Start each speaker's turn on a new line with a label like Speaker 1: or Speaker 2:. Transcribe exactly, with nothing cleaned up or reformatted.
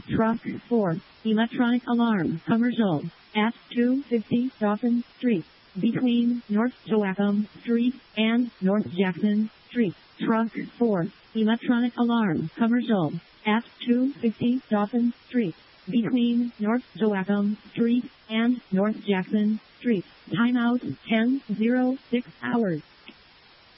Speaker 1: Truck four, electronic alarm, commercial, at two fifty Dawson Street, between North Joachim Street and North Jackson Street. Truck four, electronic alarm, commercial, at two fifty Dawson Street, between North Joachim Street and North Jackson Street. Timeout ten oh six hours.